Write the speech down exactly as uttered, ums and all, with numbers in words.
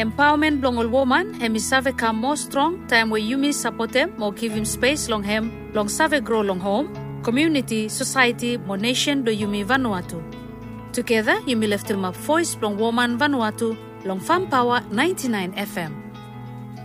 Empowerment blong ol woman, hemi save come more strong, time where you me support them, more give him space long hem, long save grow long home, community, society, more nation do you me Vanuatu. Together, you me left him up voice long woman Vanuatu, long Farm Power ninety-nine F M.